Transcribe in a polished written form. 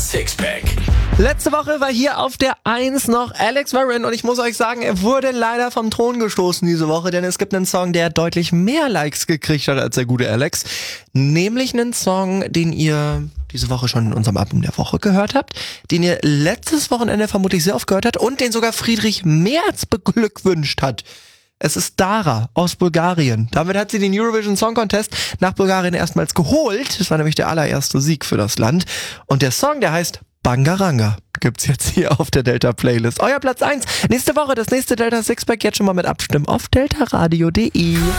Sixpack. Letzte Woche war hier auf der 1 noch Alex Warren und ich muss euch sagen, er wurde leider vom Thron gestoßen diese Woche, denn es gibt einen Song, der deutlich mehr Likes gekriegt hat als der gute Alex. Nämlich einen Song, den ihr diese Woche schon in unserem Album der Woche gehört habt, den ihr letztes Wochenende vermutlich sehr oft gehört habt und den sogar Friedrich Merz beglückwünscht hat. Es ist Dara aus Bulgarien. Damit hat sie den Eurovision Song Contest nach Bulgarien erstmals geholt. Das war nämlich der allererste Sieg für das Land. Und der Song, der heißt Bangaranga, gibt's jetzt hier auf der Delta Playlist. Euer Platz 1. Nächste Woche das nächste Delta Sixpack, jetzt schon mal mit abstimmen auf deltaradio.de.